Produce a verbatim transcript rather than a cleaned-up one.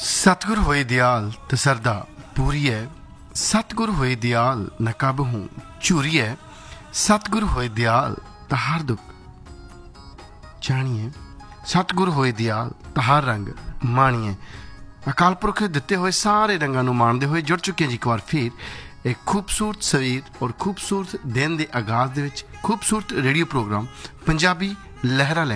सतगुर होए दयाल ते सरदा पूरी है, सतगुर होए दयाल नकाब हूँ चूरी है, सतगुर होए दयाल तहार दुख जानिए, सतगुर होए दयाल तहार रंग माणिए। अकाल पुरख दिते हुए सारे रंगों को माणते हुए जुड़ चुके हैं जी एक बार फिर एक खूबसूरत सवीर और खूबसूरत दिन के आगाज दे विच खूबसूरत रेडियो प्रोग्राम पंजाबी लहरा।